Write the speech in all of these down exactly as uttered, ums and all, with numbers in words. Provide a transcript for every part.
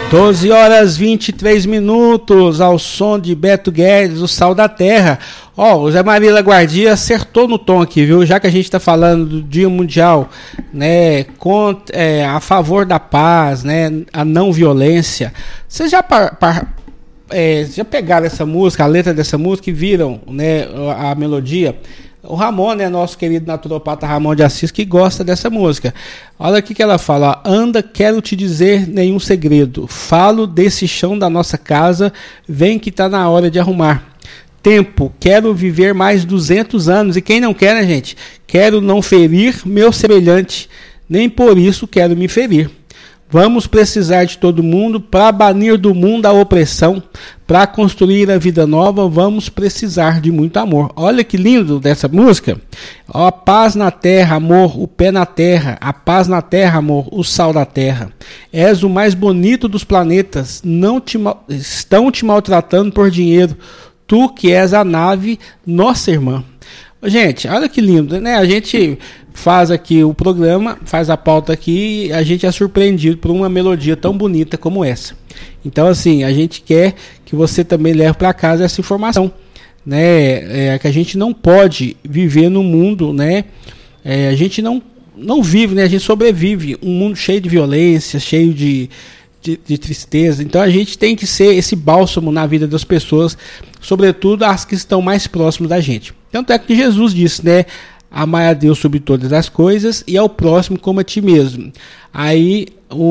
doze horas e vinte e três minutos, ao som de Beto Guedes, o Sal da Terra. Ó, o Zé Maria Laguardia acertou no tom aqui, viu? Já que a gente está falando do Dia Mundial, né, contra, é, a favor da paz, né, a não violência. Vocês já, par, par, é, já pegaram essa música, a letra dessa música e viram, né, a, a melodia? O Ramon, né, nosso querido naturopata Ramon de Assis, que gosta dessa música. Olha aqui que ela fala: ó, anda, quero te dizer nenhum segredo. Falo desse chão da nossa casa, vem que tá na hora de arrumar. Tempo, quero viver mais duzentos anos. E quem não quer, né, gente? Quero não ferir meu semelhante, nem por isso quero me ferir. Vamos precisar de todo mundo para banir do mundo a opressão, para construir a vida nova. Vamos precisar de muito amor. Olha que lindo dessa música. Ó, a paz na terra, amor, o pé na terra. A paz na terra, amor, o sal da terra. És o mais bonito dos planetas. Não te mal... Estão te maltratando por dinheiro. Tu que és a nave, nossa irmã. Gente, olha que lindo, né? A gente faz aqui o programa, faz a pauta aqui e a gente é surpreendido por uma melodia tão bonita como essa. Então, assim, a gente quer que você também leve para casa essa informação, né? É, que a gente não pode viver no mundo, né? É, a gente não, não vive, né? A gente sobrevive um mundo cheio de violência, cheio de, de, de tristeza. Então, a gente tem que ser esse bálsamo na vida das pessoas, sobretudo as que estão mais próximas da gente. Tanto é que Jesus disse, né? Amai a Deus sobre todas as coisas e ao próximo como a ti mesmo. Aí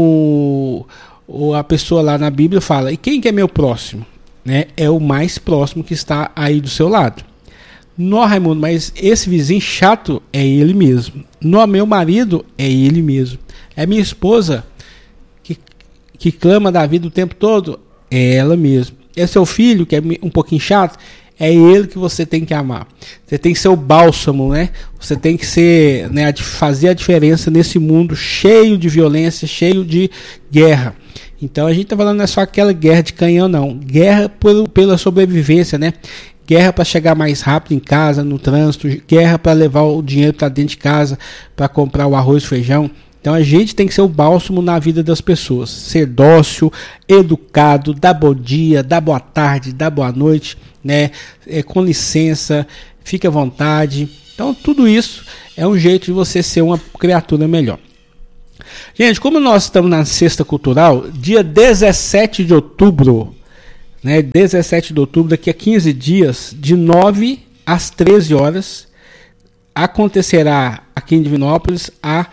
o, o, a pessoa lá na Bíblia fala: e quem que é meu próximo? Né? É o mais próximo que está aí do seu lado. Não, Raimundo, mas esse vizinho chato é ele mesmo. Não, meu marido é ele mesmo. É minha esposa que, que clama da vida o tempo todo, é ela mesmo. É seu filho que é um pouquinho chato, é ele que você tem que amar. Você tem que ser o bálsamo, né? Você tem que ser, né, fazer a diferença nesse mundo cheio de violência, cheio de guerra. Então a gente tá falando não é só aquela guerra de canhão, não. Guerra por, pela sobrevivência, né? Guerra para chegar mais rápido em casa, no trânsito. Guerra para levar o dinheiro para dentro de casa, para comprar o arroz e feijão. Então a gente tem que ser o bálsamo na vida das pessoas. Ser dócil, educado, dar bom dia, dar boa tarde, dar boa noite, né? É, com licença, fique à vontade. Então tudo isso é um jeito de você ser uma criatura melhor. Gente, como nós estamos na Sexta Cultural, dia dezessete de outubro, né? dezessete de outubro, daqui a quinze dias, de nove às treze horas, acontecerá aqui em Divinópolis a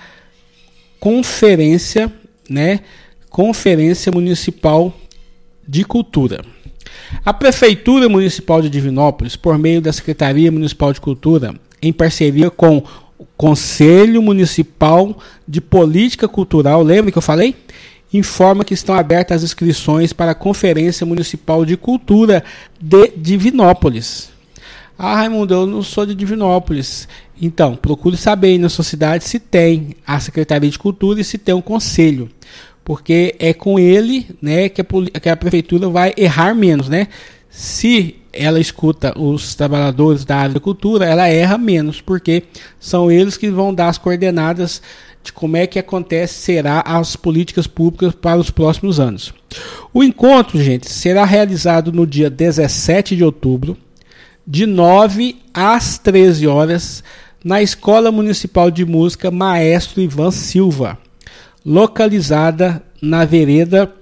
conferência, né? Conferência Municipal de Cultura. A Prefeitura Municipal de Divinópolis, por meio da Secretaria Municipal de Cultura, em parceria com o Conselho Municipal de Política Cultural, lembra que eu falei? Informa que estão abertas as inscrições para a Conferência Municipal de Cultura de Divinópolis. Ah, Raimundo, eu não sou de Divinópolis. Então, procure saber aí na sua cidade se tem a Secretaria de Cultura e se tem um conselho. Porque é com ele, né, que a, que a prefeitura vai errar menos, né? Se ela escuta os trabalhadores da área da cultura, ela erra menos, porque são eles que vão dar as coordenadas de como é que acontece, será as políticas públicas para os próximos anos. O encontro, gente, será realizado no dia dezessete de outubro, de nove às treze horas, na Escola Municipal de Música Maestro Ivan Silva, localizada na vereda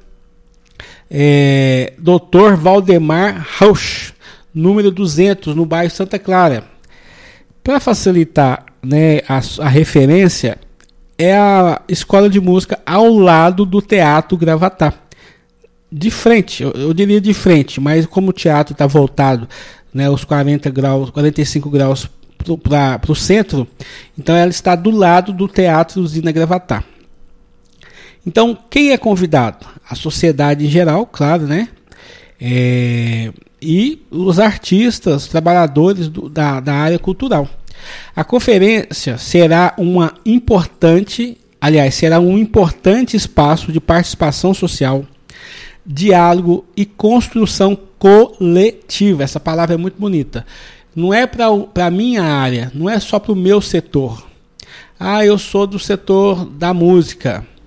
é, doutor Valdemar Rauch, número duzentos, no bairro Santa Clara. Para facilitar, né, a, a referência, é a escola de música ao lado do Teatro Gravatá. De frente, eu, eu diria de frente, mas como o teatro está voltado, né, os quarenta graus, quarenta e cinco graus para o centro, então ela está do lado do Teatro Usina Gravatá. Então, quem é convidado? A sociedade em geral, claro, né? É, e os artistas, trabalhadores do, da, da área cultural. A conferência será uma importante, aliás, será um importante espaço de participação social, diálogo e construção coletiva. Essa palavra é muito bonita. Não é para a minha área, não é só para o meu setor. Ah, eu sou do setor da música.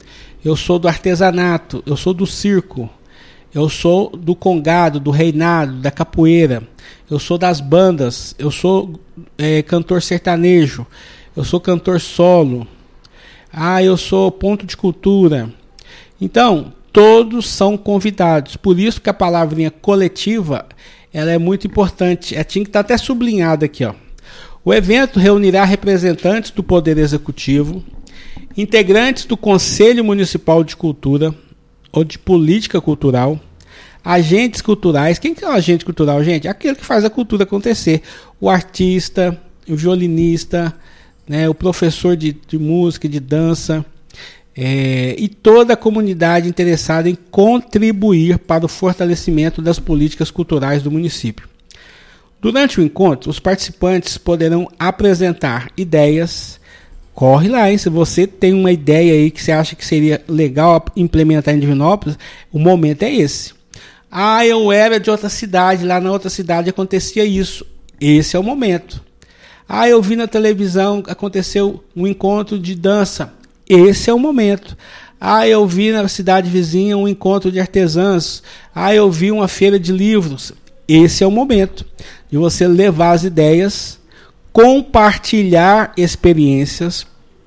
eu sou do artesanato, eu sou do circo, eu sou do congado, do reinado, da capoeira, eu sou das bandas, eu sou é, cantor sertanejo, eu sou cantor solo, ah, eu sou ponto de cultura. Então, todos são convidados. Por isso que a palavrinha coletiva, ela é muito importante. É, tinha que estar até sublinhada aqui, ó. O evento reunirá representantes do Poder Executivo, integrantes do Conselho Municipal de Cultura ou de Política Cultural, agentes culturais. Quem que é o agente cultural, gente? Aquele que faz a cultura acontecer. O artista, o violinista, né, o professor de, de música, de dança, é, e toda a comunidade interessada em contribuir para o fortalecimento das políticas culturais do município. Durante o encontro, os participantes poderão apresentar ideias. Corre lá, hein? Se você tem uma ideia aí que você acha que seria legal implementar em Divinópolis, o momento é esse. Ah, eu era de outra cidade, lá na outra cidade acontecia isso. Esse é o momento. Ah, eu vi na televisão, aconteceu um encontro de dança. Esse é o momento. Ah, eu vi na cidade vizinha um encontro de artesãs. Ah, eu vi uma feira de livros. Esse é o momento de você levar as ideias, compartilhar experiências,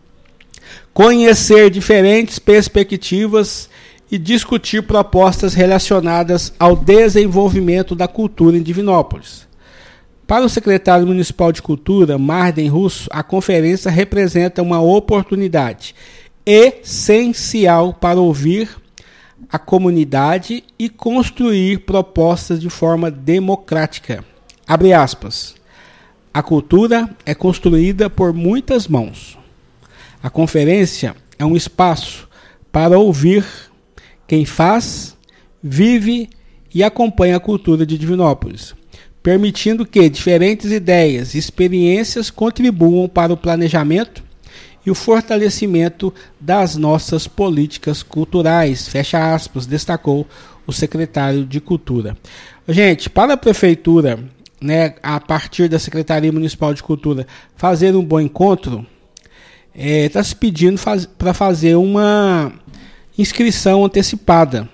conhecer diferentes perspectivas e discutir propostas relacionadas ao desenvolvimento da cultura em Divinópolis. Para o secretário municipal de Cultura, Marden Russo, a conferência representa uma oportunidade essencial para ouvir a comunidade e construir propostas de forma democrática. Abre aspas. A cultura é construída por muitas mãos. A conferência é um espaço para ouvir quem faz, vive e acompanha a cultura de Divinópolis, permitindo que diferentes ideias e experiências contribuam para o planejamento e o fortalecimento das nossas políticas culturais, fecha aspas, destacou o secretário de Cultura. Gente, para a Prefeitura, né, a partir da Secretaria Municipal de Cultura, fazer um bom encontro, está é, se pedindo faz, para fazer uma inscrição antecipada.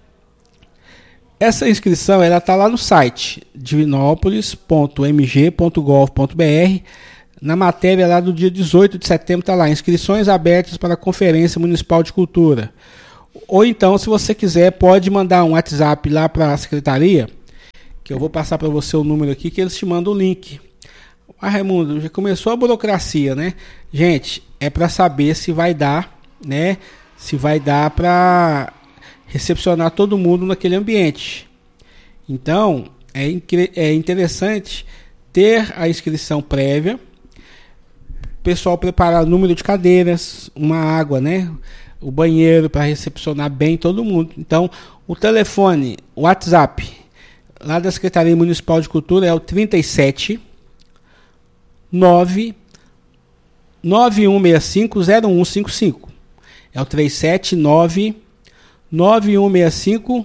Essa inscrição está lá no site divinópolis ponto m g ponto gov ponto b r. Na matéria lá do dia dezoito de setembro está lá, inscrições abertas para a Conferência Municipal de Cultura. Ou então, se você quiser, pode mandar um WhatsApp lá para a Secretaria, que eu vou passar para você o número aqui, que eles te mandam o link. Ah, Raimundo, já começou a burocracia, né? Gente, é para saber se vai dar, né? Se vai dar para recepcionar todo mundo naquele ambiente. Então, é, é interessante ter a inscrição prévia, o pessoal preparar o número de cadeiras, uma água, né? O banheiro para recepcionar bem todo mundo. Então, o telefone, o WhatsApp, lá da Secretaria Municipal de Cultura é o trinta e sete nove nove um seis cinco zero um cinco cinco. É o trinta e sete nove nove um seis cinco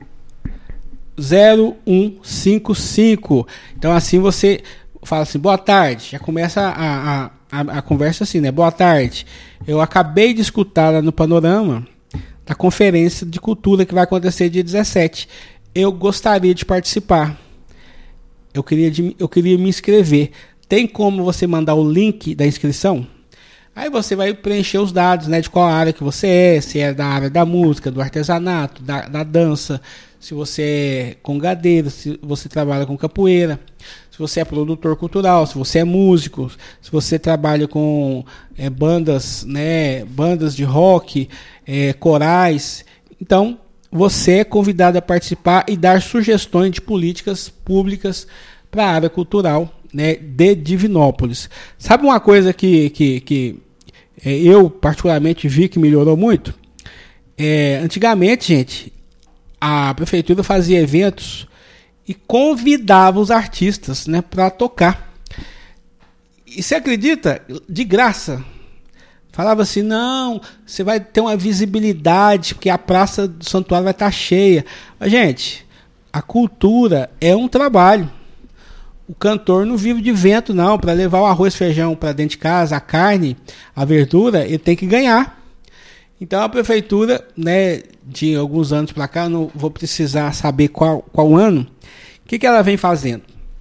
zero um cinco cinco. Então assim você fala assim, boa tarde, já começa a, a, a, a conversa assim, né? Boa tarde, eu acabei de escutar lá no Panorama da conferência de cultura que vai acontecer dia dezessete. Eu gostaria de participar. Eu queria, de, eu queria me inscrever. Tem como você mandar o link da inscrição? Aí você vai preencher os dados, né, de qual área que você é, se é da área da música, do artesanato, da, da dança, se você é congadeiro, se você trabalha com capoeira, se você é produtor cultural, se você é músico, se você trabalha com é, bandas, né, bandas de rock, é, corais. Então, você é convidado a participar e dar sugestões de políticas públicas para a área cultural, né, de Divinópolis. Sabe uma coisa que, que, que é, eu particularmente vi que melhorou muito? É, antigamente, gente, a prefeitura fazia eventos e convidava os artistas, né, para tocar. E você acredita? De graça. Falava assim, não, você vai ter uma visibilidade, porque a praça do santuário vai estar cheia. Mas, gente, a cultura é um trabalho. O cantor não vive de vento, não. Para levar o arroz e feijão para dentro de casa, a carne, a verdura, ele tem que ganhar. Então a prefeitura, né, de alguns anos para cá, não vou precisar saber qual, qual ano, o que, que ela vem fazendo?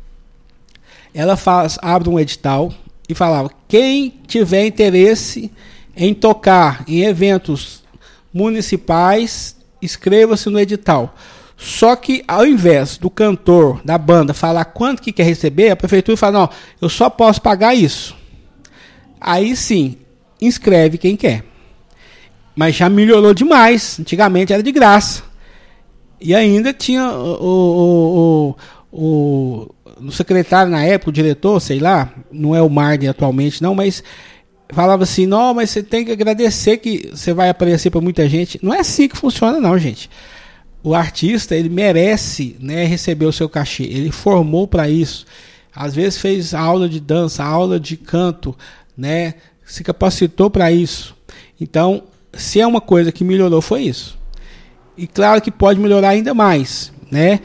Ela faz, abre um edital e falava, quem tiver interesse em tocar em eventos municipais, inscreva-se no edital. Só que ao invés do cantor, da banda, falar quanto que quer receber, a prefeitura fala, não, eu só posso pagar isso. Aí sim, inscreve quem quer. Mas já melhorou demais. Antigamente era de graça. E ainda tinha o, o, o, o secretário na época, o diretor, sei lá, não é o Marden atualmente não, mas falava assim, não, mas você tem que agradecer que você vai aparecer para muita gente. Não é assim que funciona não, gente. O artista, ele merece, né, receber o seu cachê. Ele formou para isso. Às vezes fez aula de dança, aula de canto, né, se capacitou para isso. Então, se é uma coisa que melhorou, foi isso. E claro que pode melhorar ainda mais, né?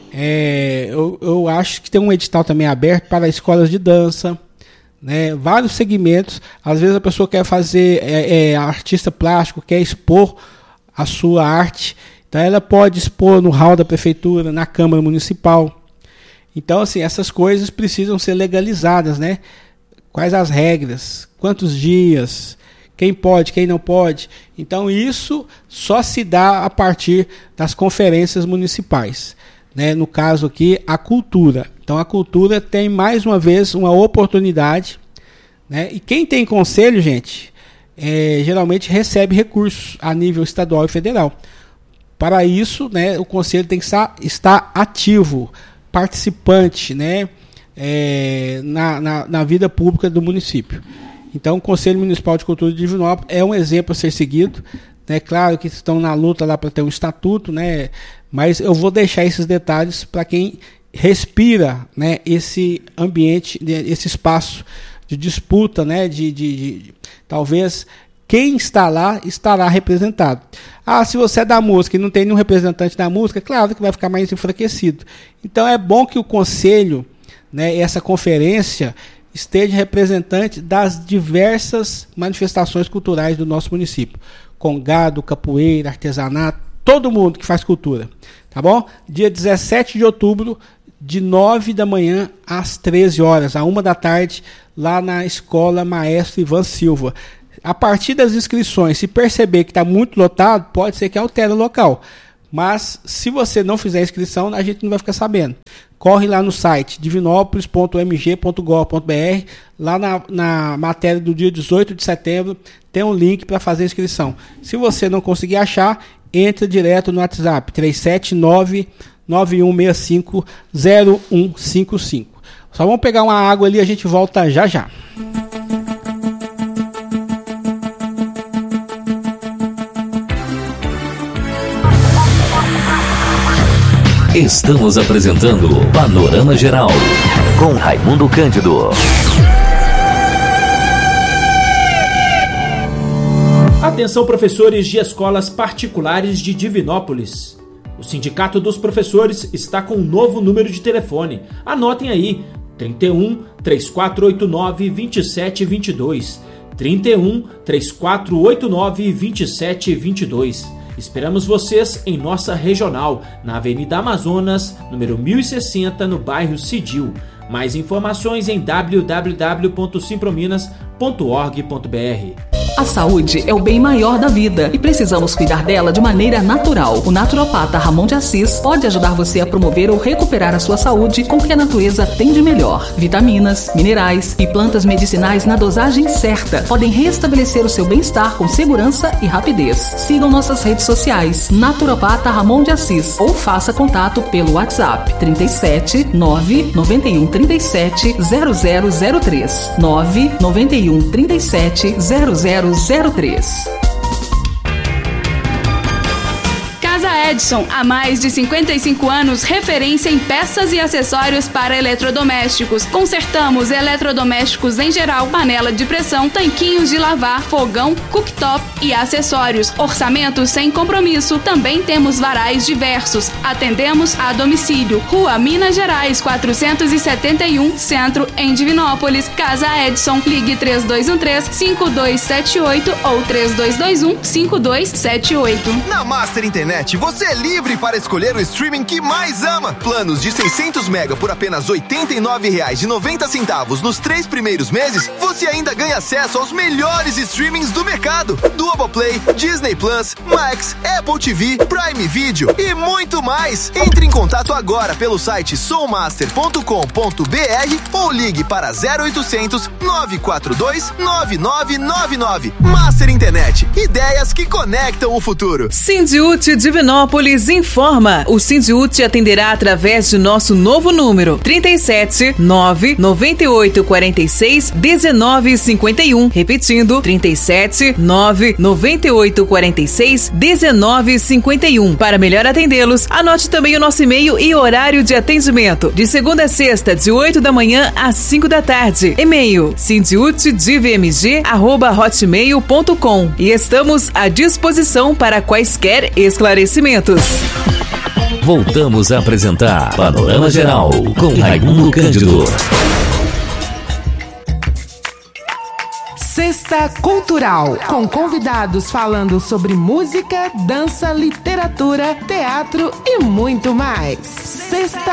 É, eu, eu acho que tem um edital também aberto para escolas de dança, né? Vários segmentos. Às vezes a pessoa quer fazer, é, é artista plástico, quer expor a sua arte. Então ela pode expor no hall da prefeitura, na Câmara Municipal. Então, assim, essas coisas precisam ser legalizadas, né? Quais as regras? Quantos dias? Quem pode, quem não pode? Então, isso só se dá a partir das conferências municipais, né? No caso aqui, a cultura. Então, a cultura tem, mais uma vez, uma oportunidade, né? E quem tem conselho, gente, é, geralmente recebe recursos a nível estadual e federal. Para isso, né, o conselho tem que estar, estar ativo, participante, né, é, na, na, na vida pública do município. Então, o Conselho Municipal de Cultura de Divinópolis é um exemplo a ser seguido. Né, claro que estão na luta lá para ter um estatuto, né, mas eu vou deixar esses detalhes para quem respira, né, esse ambiente, esse espaço de disputa, né, de, de, de talvez quem está lá estará representado. Ah, se você é da música e não tem nenhum representante da música, claro que vai ficar mais enfraquecido. Então é bom que o conselho, né, essa conferência, esteja representante das diversas manifestações culturais do nosso município. Congado, capoeira, artesanato, todo mundo que faz cultura. Tá bom? Dia dezessete de outubro, de nove da manhã às treze horas, a uma da tarde, lá na Escola Maestro Ivan Silva. A partir das inscrições, se perceber que está muito lotado, pode ser que altere o local. Mas, se você não fizer inscrição, a gente não vai ficar sabendo. Corre lá no site divinópolis ponto m g ponto gov ponto b r. Lá na, na matéria do dia dezoito de setembro, tem um link para fazer a inscrição. Se você não conseguir achar, entra direto no WhatsApp. três sete nove, nove um seis cinco, zero um cinco cinco. Só vamos pegar uma água ali e a gente volta já já. Estamos apresentando Panorama Geral, com Raimundo Cândido. Atenção, professores de escolas particulares de Divinópolis. O Sindicato dos Professores está com um novo número de telefone. Anotem aí, trinta e um, três quatro oito nove, dois sete dois dois. trinta e um, três quatro oito nove, dois sete dois dois. Esperamos vocês em nossa regional, na Avenida Amazonas, número mil e sessenta, no bairro Cidil. Mais informações em w w w ponto simprominas ponto org ponto b r. A saúde é o bem maior da vida e precisamos cuidar dela de maneira natural. O naturopata Ramon de Assis pode ajudar você a promover ou recuperar a sua saúde com o que a natureza tem de melhor. Vitaminas, minerais e plantas medicinais na dosagem certa podem restabelecer o seu bem-estar com segurança e rapidez. Sigam nossas redes sociais, Naturopata Ramon de Assis, ou faça contato pelo WhatsApp trinta e sete, nove nove um, trinta e sete, zero zero zero três, nove nove um, trinta e sete, zero zero zero três. Casa Edson, há mais de cinquenta e cinco anos, referência em peças e acessórios para eletrodomésticos. Consertamos eletrodomésticos em geral, panela de pressão, tanquinhos de lavar, fogão, cooktop e acessórios. Orçamento sem compromisso. Também temos varais diversos. Atendemos a domicílio. Rua Minas Gerais, quatrocentos e setenta e um, Centro, em Divinópolis. Casa Edson. Ligue três dois um três, cinco dois sete oito ou três dois dois um, cinco dois sete oito. Na Master Internet, você é livre para escolher o streaming que mais ama. Planos de seiscentos mega por apenas oitenta e nove reais e noventa centavos nos três primeiros meses, você ainda ganha acesso aos melhores streamings do mercado. Globoplay, Disney Plus, Max, Apple T V, Prime Video e muito mais. Entre em contato agora pelo site soulmaster ponto com ponto b r ou ligue para zero oitocentos, nove quatro dois, nove nove nove nove. Master Internet, ideias que conectam o futuro. Sindiúti Divinópolis informa. O Sindiúti atenderá através de nosso novo número trinta e sete, nove, noventa e oito, quarenta e seis, dezenove, cinquenta e um. Repetindo, trinta e sete, nove, noventa e oito, quarenta e seis, dezenove, cinquenta e um. Para melhor atendê-los, anote também o nosso e-mail e horário de atendimento. De segunda a sexta, de oito da manhã às cinco da tarde. E-mail sindiútidivmg arroba hotmail ponto com. E estamos à disposição para quaisquer esclarecimentos. Voltamos a apresentar Panorama Geral com Raimundo Cândido. Sexta Cultural, com convidados falando sobre música, dança, literatura, teatro e muito mais. Sexta